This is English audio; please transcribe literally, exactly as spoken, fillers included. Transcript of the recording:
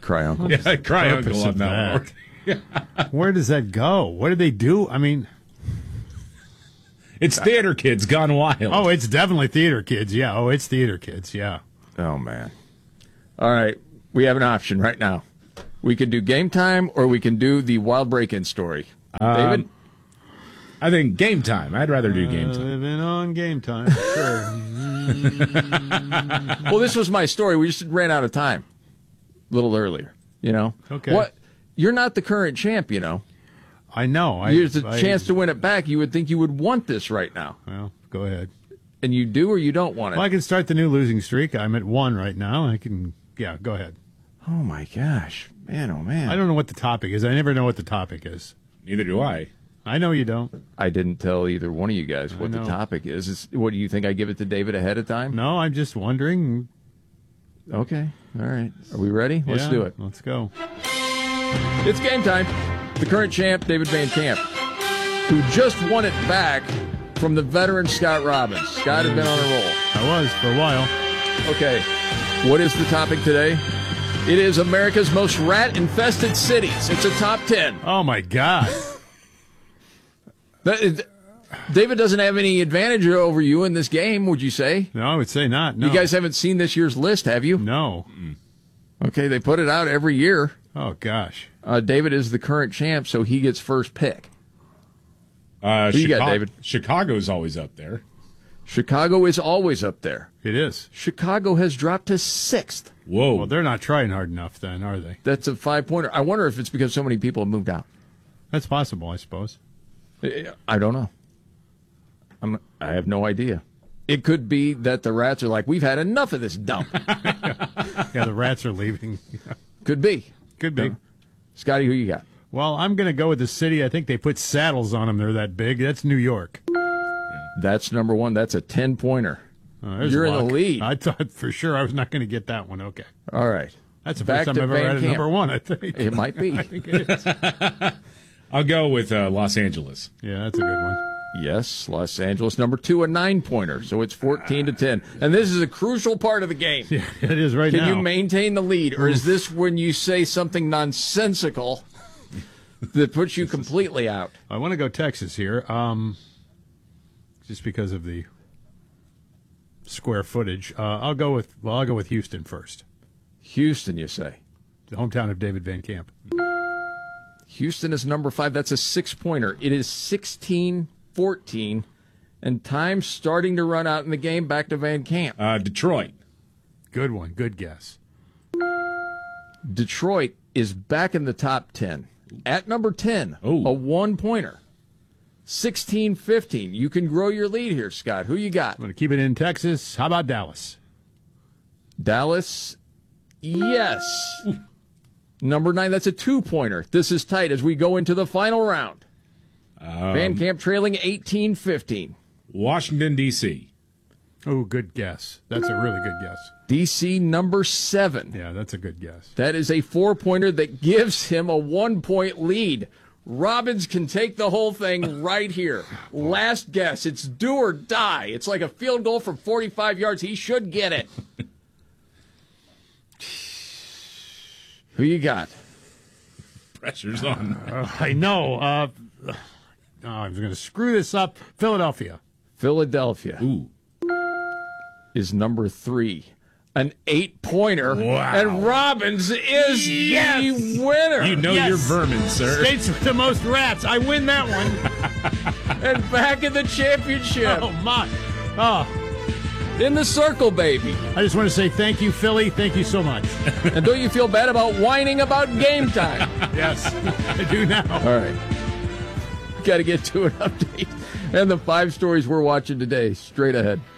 cry uncle. Yeah, cry uncle on that one. Where does that go? What do they do? I mean, it's theater kids gone wild. Oh, it's definitely theater kids. Yeah. Oh, it's theater kids. Yeah. Oh, man. All right. We have an option right now. We can do game time or we can do the wild break-in story. Um, David? I think game time. I'd rather do game time. Uh, living on game time. Sure. Well, this was my story. We just ran out of time a little earlier, you know? Okay. What? You're not the current champ, you know? I know. I, Here's a I, chance to win it back. You would think you would want this right now. Well, go ahead. And you do or you don't want it? Well, I can start the new losing streak. I'm at one right now. I can, yeah, go ahead. Oh, my gosh. Man, oh, man. I don't know what the topic is. I never know what the topic is. Neither do I. I know you don't. I didn't tell either one of you guys what the topic is. Is. What do you think? I give it to David ahead of time? No, I'm just wondering. Okay. All right. Are we ready? Let's Yeah, do it. Let's go. It's game time. The current champ, David Van Camp, who just won it back from the veteran Scott Robbins. Scott had been on a roll. I was for a while. Okay. What is the topic today? It is America's most rat-infested cities. It's a top ten. Oh, my God. That is, David doesn't have any advantage over you in this game, would you say? No, I would say not. No. You guys haven't seen this year's list, have you? No. Okay, they put it out every year. Oh, gosh. Uh, David is the current champ, so he gets first pick. Uh, Who you Chicago, got, David? Chicago's always up there. Chicago is always up there. It is. Chicago has dropped to sixth. Whoa. Well, they're not trying hard enough then, are they? That's a five-pointer. I wonder if it's because so many people have moved out. That's possible, I suppose. I don't know. I'm, I have no idea. It could be that the rats are like, we've had enough of this dump. Yeah, the rats are leaving. Could be. Could be. Uh, Scotty, who you got? Well, I'm going to go with the city. I think they put saddles on them. They're that big. That's New York. That's number one. That's a ten-pointer. Oh, there's You're in luck. the lead. I thought for sure I was not going to get that one. Okay. All right. That's the Back first time to I've ever Van had a Camp. number one, I think. It might be. I think it is. I'll go with uh, Los Angeles. Yeah, that's a good one. Yes, Los Angeles, number two, a nine-pointer. So it's fourteen to ten. And this is a crucial part of the game. Yeah, it is right Can now. you maintain the lead, or is this when you say something nonsensical that puts you completely out? I want to go Texas here, um, just because of the square footage. Uh, I'll go with well, I'll go with Houston first. Houston, you say? The hometown of David Van Camp. Houston is number five. That's a six-pointer. It is sixteen fourteen, and time starting to run out in the game. Back to Van Camp. Uh, Detroit. Good one. Good guess. Detroit is back in the top ten. At number ten, Ooh. a one-pointer. sixteen fifteen. You can grow your lead here, Scott. Who you got? I'm going to keep it in Texas. How about Dallas? Dallas, yes. Number nine, that's a two-pointer. This is tight as we go into the final round. Um, Van Camp trailing eighteen fifteen. Washington, D C Oh, good guess. That's a really good guess. D C number seven. Yeah, that's a good guess. That is a four-pointer that gives him a one-point lead. Robbins can take the whole thing right here. Last guess. It's do or die. It's like a field goal from forty-five yards. He should get it. Who you got? Pressure's on. Uh, I know. Uh, oh, I was going to screw this up. Philadelphia. Philadelphia Ooh. is number three. An eight-pointer. Wow. And Robbins is Yes! the winner. You know Yes. your vermin, sir. States with the most rats. I win that one. And back in the championship. Oh, my. Oh, In the circle, baby. I just want to say thank you, Philly. Thank you so much. And don't you feel bad about whining about game time? Yes, I do now. All right. Got to get to an update. And the five stories we're watching today, straight ahead.